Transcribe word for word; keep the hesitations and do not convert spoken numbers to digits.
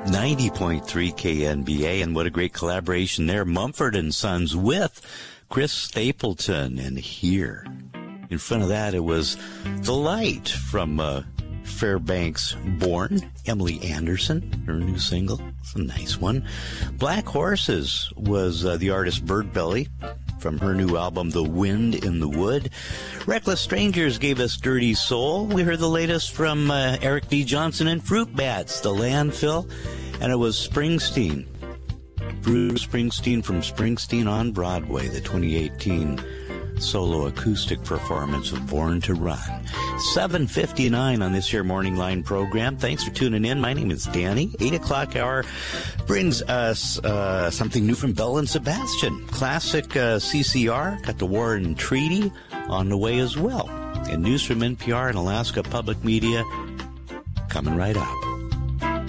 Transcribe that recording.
ninety point three K N B A, and what a great collaboration there. Mumford and Sons with Chris Stapleton. And here, in front of that, it was The Light from uh, Fairbanks Born, Emily Anderson, her new single. It's a nice one. Black Horses was uh, the artist Bird Belly from her new album, The Wind in the Wood. Reckless Strangers gave us Dirty Soul. We heard the latest from uh, Eric B. Johnson and Fruit Bats, The Landfill. And it was Springsteen. Bruce Springsteen from Springsteen on Broadway, the twenty eighteen solo acoustic performance of Born to Run. seven fifty-nine on this here Morning Line program. Thanks for tuning in. My name is Danny. eight o'clock hour brings us uh, something new from Bell and Sebastian. Classic uh, C C R, got the Warren Treaty on the way as well. And news from N P R and Alaska Public Media coming right up.